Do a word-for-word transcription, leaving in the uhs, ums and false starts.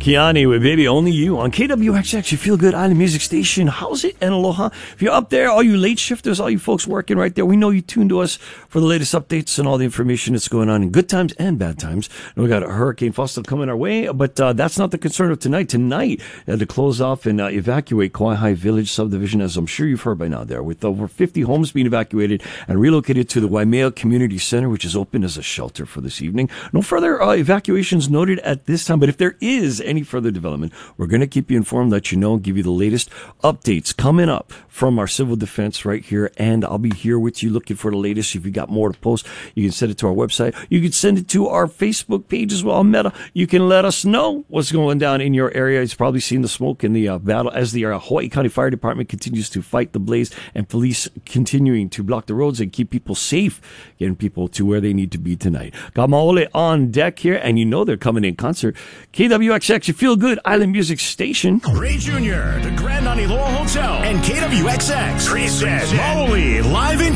Kiani with Baby Only You on K W X X, your feel good island music station. How's it? And aloha. If you're up there, all you late shifters, all you folks working right there, we know you tuned to us for the latest updates and all the information that's going on in good times and bad times. And we got a Hurricane Foster coming our way, but uh, that's not the concern of tonight. Tonight, uh, to close off and uh, evacuate Kauai High Village subdivision, as I'm sure you've heard by now there, with over fifty homes being evacuated and relocated to the Waimea Community Center, which is open as a shelter for this evening. No further uh, evacuations noted at this time, but if there is any further development, we're going to keep you informed, let you know, give you the latest updates coming up from our civil defense right here, and I'll be here with you looking for the latest. If you got more to post, you can send it to our website. You can send it to our Facebook page as well, Meta. You can let us know what's going down in your area. It's probably seen the smoke in the uh, battle as the uh, Hawaii County Fire Department continues to fight the blaze, and police continuing to block the roads and keep people safe, getting people to where they need to be tonight. Got Maole on deck here, and you know they're coming in concert. K W X X, your feel good island music station. Ray Junior, the Grand Nani Loa Hotel, and K W X X present Maoli live in